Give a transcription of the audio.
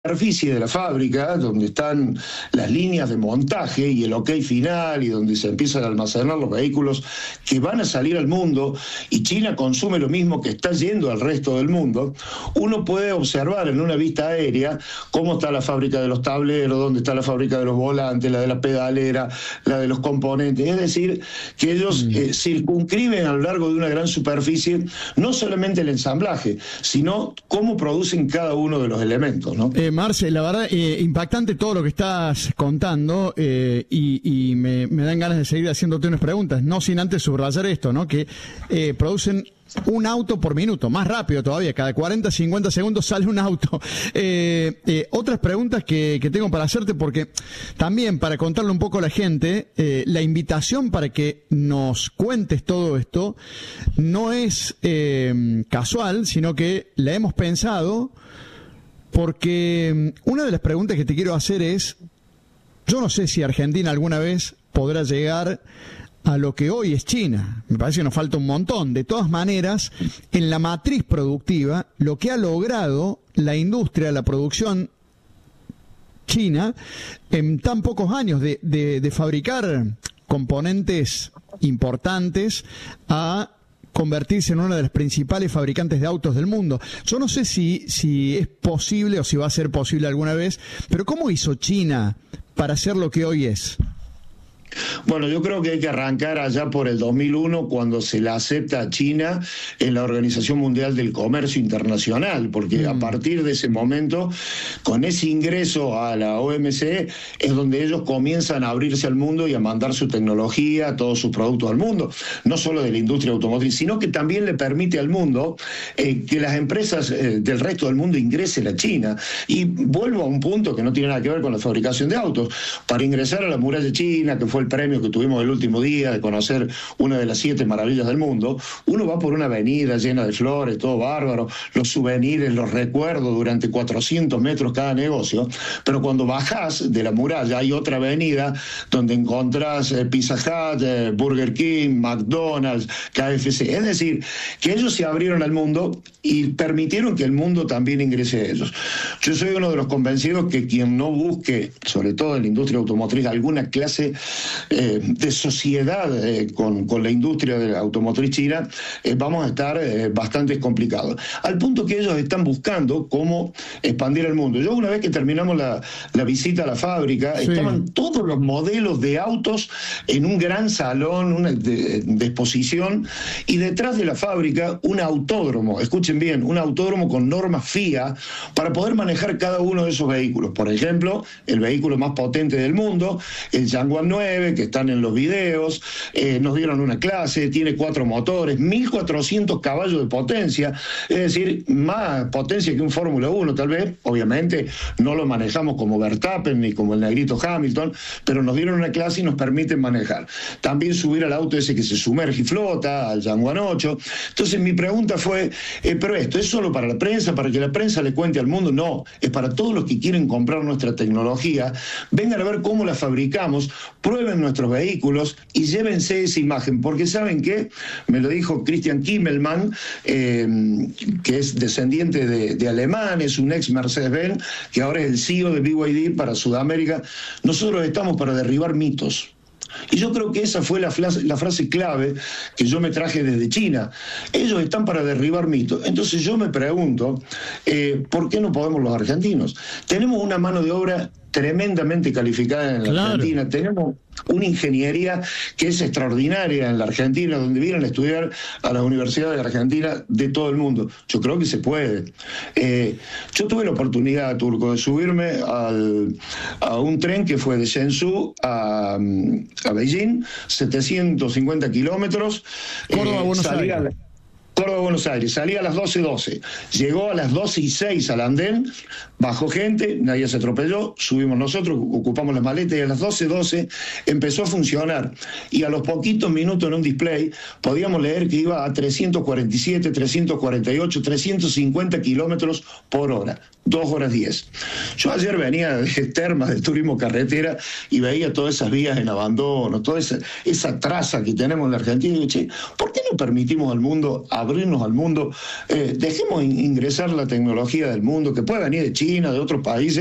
superficie de la fábrica, donde están las líneas de montaje y el ok final, y donde se empiezan a almacenar los vehículos que van a salir al mundo, y China consume lo mismo que está yendo al resto del mundo, uno puede observar en una vista aérea cómo está la fábrica de los tableros, dónde está la fábrica de los volantes, la de la pedalera, la de los componentes. Es decir, que ellos circunscriben a lo largo de una gran superficie no solamente el ensamblaje, sino cómo producen cada uno de los elementos, ¿no? Marce, la verdad, impactante todo lo que estás contando, y me dan ganas de seguir haciéndote unas preguntas, no sin antes subrayar esto, ¿no? Que producen un auto por minuto, más rápido todavía, cada 40, 50 segundos sale un auto. Otras preguntas que tengo para hacerte, porque también para contarle un poco a la gente, la invitación para que nos cuentes todo esto no es casual, sino que la hemos pensado, porque una de las preguntas que te quiero hacer es, yo no sé si Argentina alguna vez podrá llegar a lo que hoy es China. Me parece que nos falta un montón. De todas maneras, en la matriz productiva, lo que ha logrado la industria, la producción china, en tan pocos años de fabricar componentes importantes a convertirse en una de las principales fabricantes de autos del mundo. Yo no sé si es posible o si va a ser posible alguna vez, pero ¿cómo hizo China para ser lo que hoy es? Bueno, yo creo que hay que arrancar allá por el 2001, cuando se la acepta a China en la Organización Mundial del Comercio Internacional, porque a partir de ese momento, con ese ingreso a la OMC, es donde ellos comienzan a abrirse al mundo y a mandar su tecnología, todos sus productos al mundo, no solo de la industria automotriz, sino que también le permite al mundo que las empresas del resto del mundo ingresen a China. Y vuelvo a un punto que no tiene nada que ver con la fabricación de autos. Para ingresar a la muralla china, que fue el premio que tuvimos el último día de conocer una de las 7 maravillas del mundo, uno va por una avenida llena de flores, todo bárbaro, los souvenirs, los recuerdos durante 400 metros cada negocio, pero cuando bajás de la muralla hay otra avenida donde encontrás Pizza Hut, Burger King, McDonald's, KFC. Es decir, que ellos se abrieron al mundo y permitieron que el mundo también ingrese a ellos. Yo soy uno de los convencidos que quien no busque, sobre todo en la industria automotriz, alguna clase de sociedad con la industria de la automotriz china, vamos a estar bastante complicados. Al punto que ellos están buscando cómo expandir el mundo. Yo, una vez que terminamos la visita a la fábrica, sí, estaban todos los modelos de autos en un gran salón de exposición, y detrás de la fábrica un autódromo, escuchen bien, un autódromo con normas FIA para poder manejar cada uno de esos vehículos. Por ejemplo, el vehículo más potente del mundo, el Yangwang 9, que están en los videos, nos dieron una clase, tiene 4 motores, 1400 caballos de potencia, es decir, más potencia que un Fórmula 1 tal vez. Obviamente no lo manejamos como Verstappen ni como el negrito Hamilton, pero nos dieron una clase y nos permiten manejar. También subir al auto ese que se sumerge y flota, al Yangwang 8. Entonces mi pregunta fue, pero esto ¿es solo para la prensa, para que la prensa le cuente al mundo? No, es para todos los que quieren comprar nuestra tecnología, vengan a ver cómo la fabricamos, prueben nuestros vehículos y llévense esa imagen, porque ¿saben qué? Me lo dijo Christian Kimmelmann, que es descendiente de alemán, es un ex Mercedes-Benz, que ahora es el CEO de BYD para Sudamérica. Nosotros estamos para derribar mitos. Y yo creo que esa fue la frase clave que yo me traje desde China. Ellos están para derribar mitos. Entonces yo me pregunto, ¿por qué no podemos los argentinos? Tenemos una mano de obra tremendamente calificada en la Argentina, tenemos una ingeniería que es extraordinaria en la Argentina, donde vienen a estudiar a las universidades de Argentina de todo el mundo. Yo creo que se puede. Yo tuve la oportunidad, Turco, de subirme a un tren que fue de Shenzhou a Beijing, 750 kilómetros. Córdoba-Buenos Aires. Córdoba-Buenos Aires, salía a las 12:12, llegó a las 12:06 al andén, bajó gente, nadie se atropelló, subimos nosotros, ocupamos las maletas, y a las 12:12 empezó a funcionar, y a los poquitos minutos en un display podíamos leer que iba a 347, 348, 350 kilómetros por hora, 2 horas 10. Yo ayer venía de Termas, de turismo carretera, y veía todas esas vías en abandono, toda esa traza que tenemos en la Argentina, y digo, che, ¿por qué no permitimos al mundo abrirnos abrirnos al mundo, dejemos ingresar la tecnología del mundo, que puede venir de China, de otros países,